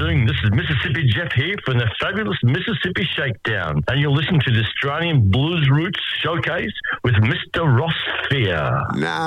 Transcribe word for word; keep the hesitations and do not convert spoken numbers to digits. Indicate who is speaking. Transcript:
Speaker 1: afternoon. This is Mississippi Jeff here from the fabulous Mississippi Shakedown, and you're listening to the Australian Blues Roots Showcase with Mister Ross Fear.
Speaker 2: Nah.